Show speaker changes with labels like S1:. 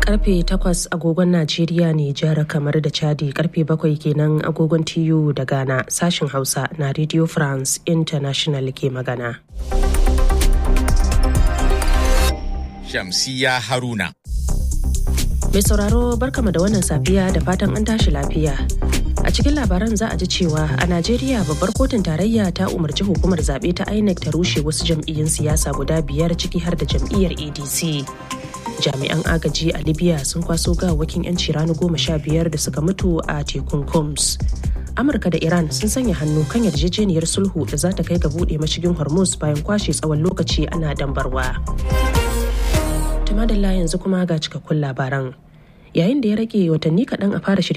S1: Karfe 8 agogon Najeriya ne, Nijar, kamar da Chadi, karfe 7 kenan agogon TU da Ghana. Sashin Hausa na Radio France International ke magana.
S2: Shamsiya Haruna.
S1: Mai sauraro, barkama da wannan safiya da fatan an tashi lafiya. A cikin labaran za a ji cewa a Najeriya babbar kotun tarayya ta umarci hukumar zaɓe ta INEC ta rushe wasu jam'iyyun siyasa guda 5 ciki har da jam'iyyar ADC. Jami'an agaji a Libya sun kwaso gawawwakin 'yanci rani 15 da suka mutu a tekun Combs. Amurka da Iran sun sanya hannu kan yarjejeniyar sulhu da za ta kai ga buɗe mashigin Hormuz bayan kwashe tsawon lokaci ana dambarwa. Tumadalla yanzu kuma ga cikakkun labaran. Yayin da ya rage watanni kaɗan a fara